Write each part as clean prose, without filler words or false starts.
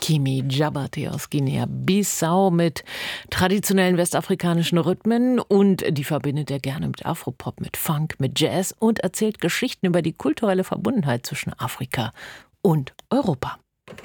Kimi Djabate aus Guinea-Bissau mit traditionellen westafrikanischen Rhythmen, und die verbindet er gerne mit Afropop, mit Funk, mit Jazz und erzählt Geschichten über die kulturelle Verbundenheit zwischen Afrika und Europa.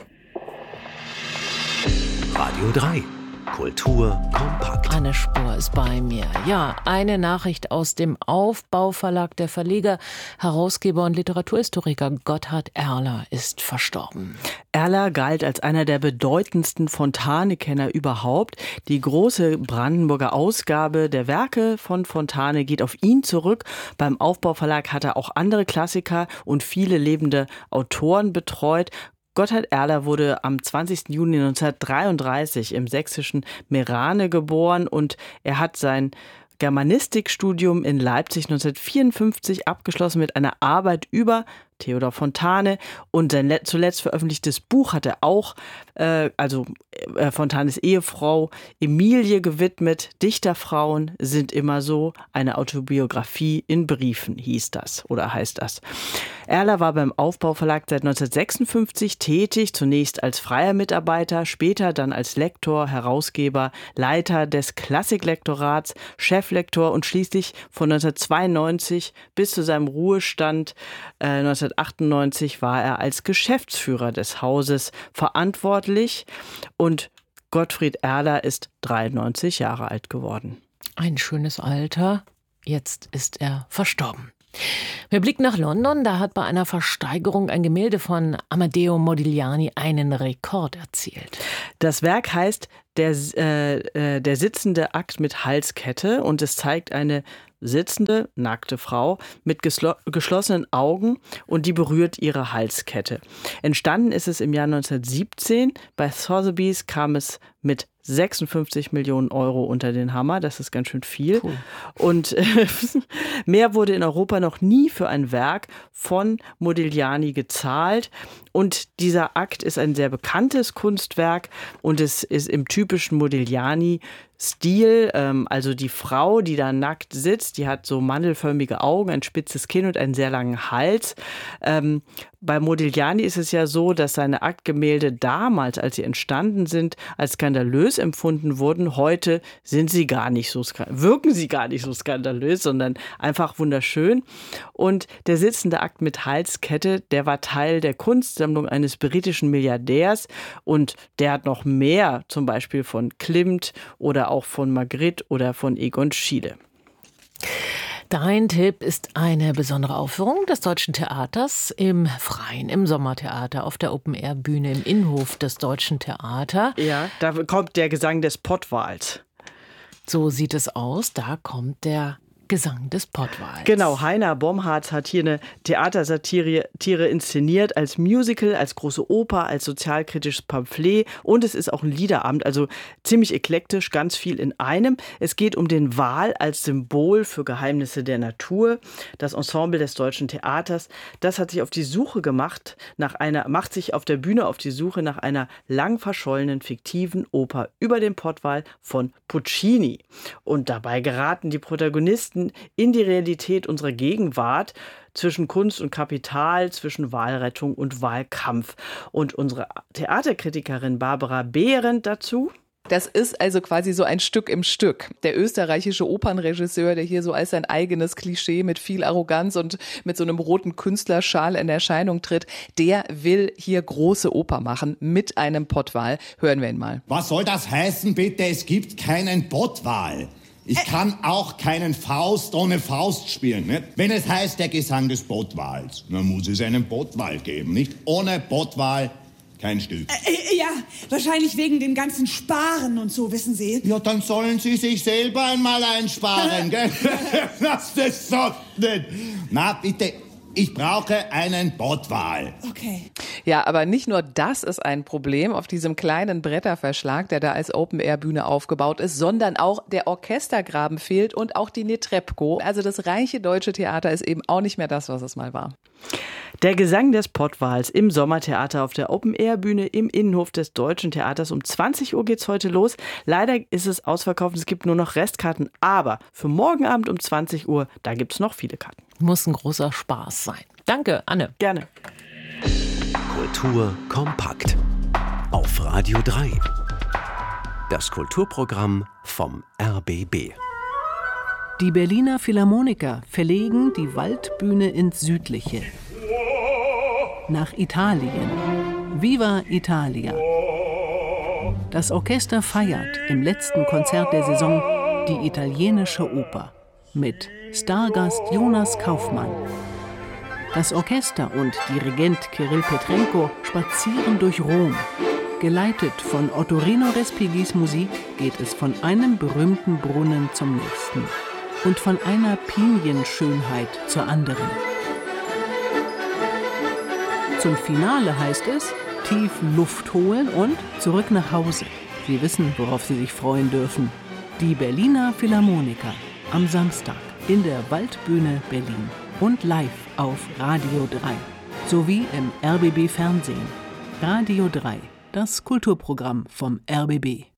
Radio 3. Kultur kompakt. Anne Spohr ist bei mir. Ja, eine Nachricht aus dem Aufbau-Verlag. Der Verleger, Herausgeber und Literaturhistoriker Gotthard Erler ist verstorben. Erler galt als einer der bedeutendsten Fontane-Kenner überhaupt. Die große Brandenburger Ausgabe der Werke von Fontane geht auf ihn zurück. Beim Aufbau-Verlag hat er auch andere Klassiker und viele lebende Autoren betreut. Gotthard Erler wurde am 20. Juni 1933 im sächsischen Meerane geboren und er hat sein Germanistikstudium in Leipzig 1954 abgeschlossen mit einer Arbeit über Theodor Fontane, und sein zuletzt veröffentlichtes Buch hat er auch, Fontanes Ehefrau Emilie gewidmet. Dichterfrauen sind immer so, eine Autobiografie in Briefen hieß das oder heißt das. Erler war beim Aufbau-Verlag seit 1956 tätig, zunächst als freier Mitarbeiter, später dann als Lektor, Herausgeber, Leiter des Klassiklektorats, Cheflektor und schließlich von 1992 bis zu seinem Ruhestand 1998 war er als Geschäftsführer des Hauses verantwortlich, und Gottfried Erler ist 93 Jahre alt geworden. Ein schönes Alter. Jetzt ist er verstorben. Wir blicken nach London. Da hat bei einer Versteigerung ein Gemälde von Amedeo Modigliani einen Rekord erzielt. Das Werk heißt der sitzende Akt mit Halskette, und es zeigt eine sitzende, nackte Frau mit geschlossenen Augen, und die berührt ihre Halskette. Entstanden ist es im Jahr 1917. Bei Sotheby's kam es mit 56 Millionen Euro unter den Hammer. Das ist ganz schön viel. Cool. Und mehr wurde in Europa noch nie für ein Werk von Modigliani gezahlt. Und dieser Akt ist ein sehr bekanntes Kunstwerk, und es ist im typischen Modigliani-Stil. Also die Frau, die da nackt sitzt, die hat so mandelförmige Augen, ein spitzes Kinn und einen sehr langen Hals. Bei Modigliani ist es ja so, dass seine Aktgemälde damals, als sie entstanden sind, als skandalös empfunden wurden. Heute wirken sie gar nicht so skandalös, sondern einfach wunderschön. Und der sitzende Akt mit Halskette, der war Teil der Kunstsammlung eines britischen Milliardärs, und der hat noch mehr, zum Beispiel von Klimt oder auch von Magritte oder von Egon Schiele. Dein Tipp ist eine besondere Aufführung des Deutschen Theaters im Freien, im Sommertheater, auf der Open-Air-Bühne im Innenhof des Deutschen Theater. Ja, da kommt der Gesang des Pottwals. So sieht es aus, da kommt der Gesang des Pottwals. Genau, Heiner Bomhardt hat hier eine Theatersatire inszeniert, als Musical, als große Oper, als sozialkritisches Pamphlet, und es ist auch ein Liederabend, also ziemlich eklektisch, ganz viel in einem. Es geht um den Wal als Symbol für Geheimnisse der Natur. Das Ensemble des Deutschen Theaters, das hat sich auf die Suche gemacht, macht sich auf der Bühne auf die Suche nach einer lang verschollenen fiktiven Oper über den Pottwal von Puccini. Und dabei geraten die Protagonisten in die Realität unserer Gegenwart, zwischen Kunst und Kapital, zwischen Wahlrettung und Wahlkampf. Und unsere Theaterkritikerin Barbara Behrendt dazu: Das ist also quasi so ein Stück im Stück. Der österreichische Opernregisseur, der hier so als sein eigenes Klischee mit viel Arroganz und mit so einem roten Künstlerschal in Erscheinung tritt, der will hier große Oper machen mit einem Pottwal. Hören wir ihn mal. Was soll das heißen, bitte? Es gibt keinen Pottwal. Ich kann auch keinen Faust ohne Faust spielen, nicht? Wenn es heißt, der Gesang des Pottwals, dann muss es einen Pottwal geben, nicht? Ohne Pottwal kein Stück. Ja, wahrscheinlich wegen dem ganzen Sparen und so, wissen Sie. Ja, dann sollen Sie sich selber einmal einsparen, gell? Das ist so nicht. Na, bitte, ich brauche einen Pottwal. Okay. Ja, aber nicht nur das ist ein Problem auf diesem kleinen Bretterverschlag, der da als Open-Air-Bühne aufgebaut ist, sondern auch der Orchestergraben fehlt und auch die Netrebko. Also das reiche deutsche Theater ist eben auch nicht mehr das, was es mal war. Der Gesang des Pottwals im Sommertheater auf der Open-Air-Bühne im Innenhof des Deutschen Theaters. Um 20 Uhr geht's heute los. Leider ist es ausverkauft, es gibt nur noch Restkarten. Aber für morgen Abend um 20 Uhr, da gibt's noch viele Karten. Muss ein großer Spaß sein. Danke, Anne. Gerne. Kultur kompakt. Auf auf Radio 3. Das Kulturprogramm vom RBB. Die Berliner Philharmoniker verlegen die Waldbühne ins Südliche. Nach Italien. Viva Italia. Das Orchester feiert im letzten Konzert der Saison die italienische Oper mit Stargast Jonas Kaufmann. Das Orchester und Dirigent Kirill Petrenko spazieren durch Rom. Geleitet von Ottorino Respigis Musik geht es von einem berühmten Brunnen zum nächsten und von einer Pinienschönheit zur anderen. Zum Finale heißt es, tief Luft holen und zurück nach Hause. Sie wissen, worauf Sie sich freuen dürfen. Die Berliner Philharmoniker am Samstag in der Waldbühne Berlin und live auf Radio 3 sowie im RBB Fernsehen. Radio 3, das Kulturprogramm vom RBB.